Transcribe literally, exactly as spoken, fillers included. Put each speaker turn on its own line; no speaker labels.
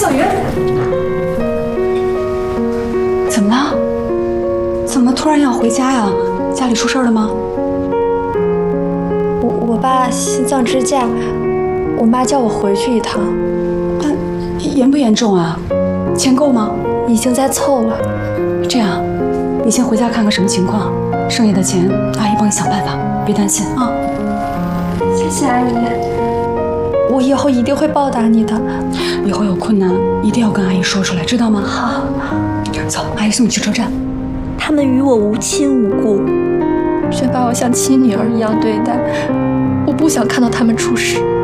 小云，怎么了？怎么突然要回家呀？家里出事了吗？
我我爸心脏支架，我妈叫我回去一趟。
啊，严不严重啊？钱够吗？
已经在凑了。
这样，你先回家看看什么情况，剩下的钱阿姨帮你想办法，别担心啊。
谢谢阿姨，我以后一定会报答你的。
以后有困难一定要跟阿姨说出来，知道吗？
好。
走，阿姨送你去车站。
他们与我无亲无故，却把我像亲女儿一样对待，我不想看到他们出事。